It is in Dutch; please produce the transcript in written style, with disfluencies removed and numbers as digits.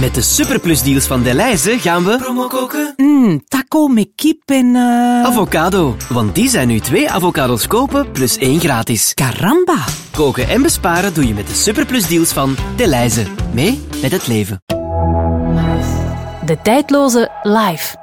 Met de superplusdeals van Delhaize gaan we promo koken. Taco met kip en... Avocado, want die zijn nu 2 avocados kopen plus 1 gratis. Caramba. Koken en besparen doe je met de superplusdeals van Delhaize. Mee met het leven. De tijdloze live.